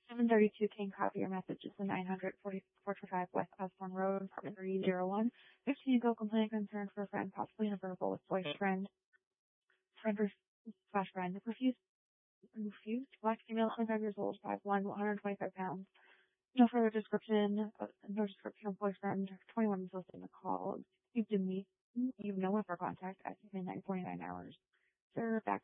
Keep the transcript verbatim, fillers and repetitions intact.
seven thirty-two King, copy your message. It's the nine hundred forty five West Osborne Road, apartment three oh one. fifteen ago, complaint concern for a friend, possibly in a verbal with boyfriend, friend or slash friend. Refused, refused, black female, twenty-five years old, five one, one hundred twenty-five pounds. No further description, uh, no description of boyfriend, twenty-one is listed in the call. You didn't meet, you have no one for contact at midnight, forty-nine hours. Sir, back